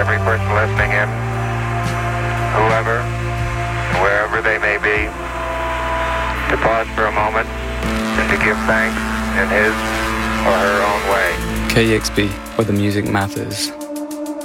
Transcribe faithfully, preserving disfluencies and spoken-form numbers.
every person listening in, whoever, wherever they may be, to pause for a moment and to give thanks in his or her own way. K E X P, where the music matters.